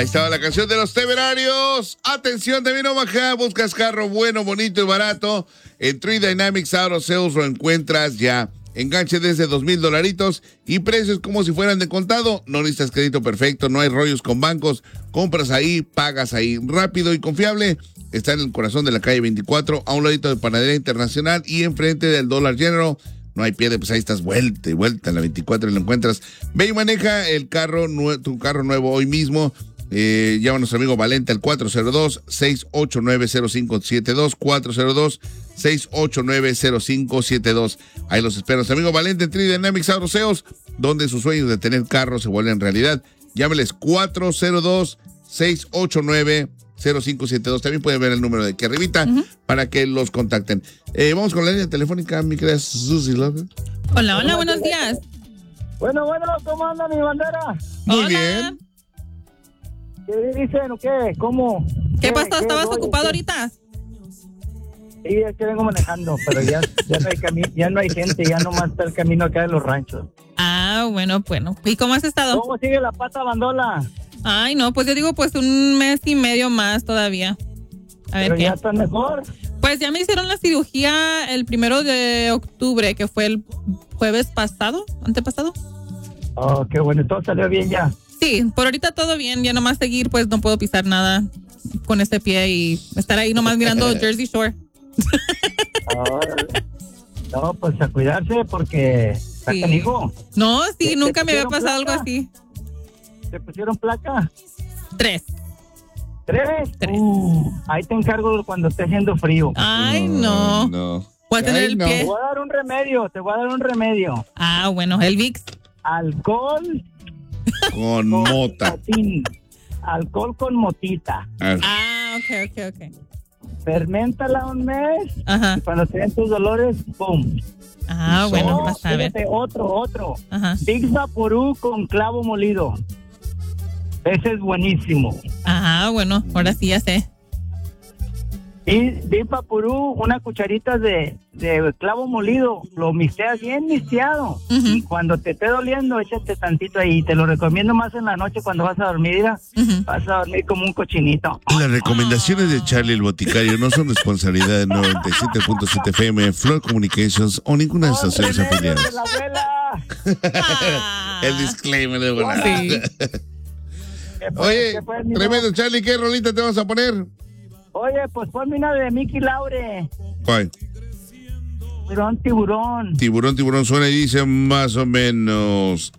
Ahí estaba la canción de los Temerarios. Atención, también Omaha. Buscas carro bueno, bonito y barato. En Tree Dynamics Auto Sales lo encuentras ya. Enganche desde $2,000 y precios como si fueran de contado. No necesitas crédito perfecto, no hay rollos con bancos. Compras ahí, pagas ahí. Rápido y confiable. Está en el corazón de la calle 24, a un ladito de Panadería Internacional y enfrente del Dollar General. No hay pierde, pues ahí estás vuelta y vuelta en la 24 y lo encuentras. Ve y maneja el carro, tu carro nuevo hoy mismo. Llama a nuestro amigo Valente al 402-689-0572, 402-689-0572. Ahí los espero. Nuestro amigo Valente en Tree Dynamics Auto Sales, donde sus sueños de tener carro se vuelven realidad. Llámeles 402-689-0572. También pueden ver el número de aquí arribita para que los contacten. Vamos con la línea telefónica, mi querida Susie Love. Hola, buenos días. Bueno, ¿cómo anda mi bandera? Muy bien. ¿Qué dicen o qué? ¿Cómo? ¿Qué pasó? ¿Estabas ocupado ahorita? Sí, es que vengo manejando, pero ya no hay gente, ya nomás está el camino acá de los ranchos. Ah, bueno. ¿Y cómo has estado? ¿Cómo sigue la pata bandola? Ay, no, pues yo digo pues un mes y medio más todavía. A ver pero qué. Ya está mejor. Pues ya me hicieron la cirugía el 1 de octubre, que fue el jueves antepasado. Oh, qué bueno, todo salió bien ya. Sí, por ahorita todo bien, ya nomás seguir, pues no puedo pisar nada con este pie y estar ahí nomás mirando Jersey Shore. No, pues a cuidarse porque está canijo. No, sí, nunca me había pasado algo así. ¿Te pusieron placa? 3. Ahí te encargo cuando esté haciendo frío. Ay, no. Voy a tener el pie. Te voy a dar un remedio. Ah, bueno, el Vicks. Alcohol con mota. Alcohol con motita. Ah, ok. Ferméntala un mes. Ajá. Y cuando te den tus dolores, ¡pum! Ah, bueno, vas a ver. Otro. Ajá. Big Vaporú con clavo molido. Ese es buenísimo. Ah, bueno, ahora sí ya sé. Y Big Vaporú, una cucharita de clavo molido, lo mixteas bien mixteado. Y cuando te esté doliendo, échate tantito ahí. Te lo recomiendo más en la noche cuando vas a dormir. Vas a dormir como un cochinito. Las recomendaciones de Charlie el Boticario no son responsabilidad de 97.7 FM, Floor Communications o ninguna de estas estaciones afiliadas. La abuela. El disclaimer de volada. Sí. Oye, tremendo Charlie, ¿qué rolita te vas a poner? Oye, pues ponme una de Mickey Laure. ¿Cuál? Tiburón. Tiburón suena y dice más o menos